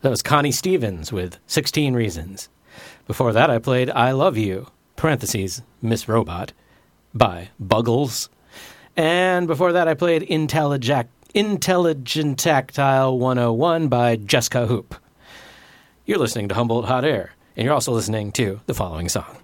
That was Connie Stevens with 16 Reasons. Before that, I played I Love You, parentheses, Miss Robot, by Buggles. And before that, I played Intelligent Tactile 101 by Jessica Hoop. You're listening to Humboldt Hot Air, and you're also listening to the following song.